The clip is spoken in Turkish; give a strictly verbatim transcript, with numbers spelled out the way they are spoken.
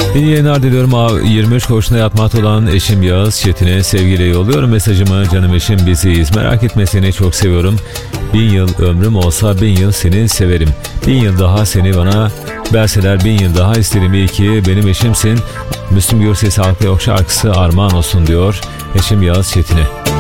İyi yayınlar diliyorum. yirmi üç koğuşunda yatmakta olan eşim Yağız Çetin'e sevgiyle yolluyorum mesajımı. Canım eşim, biziyiz. Merak etme, seni çok seviyorum. Bin yıl ömrüm olsa bin yıl seni severim. Bin yıl daha seni bana verseler bin yıl daha isterim. İyi ki benim eşimsin. Müslüm Gürses Halkla Yok şarkısı armağan olsun diyor eşim Yağız Çetin'e.